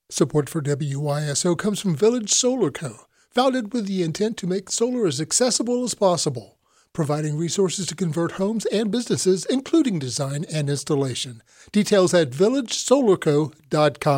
Support for WYSO comes from Village Solar Co., founded with the intent to make solar as accessible as possible, providing resources to convert homes and businesses, including design and installation. Details at villagesolarco.com.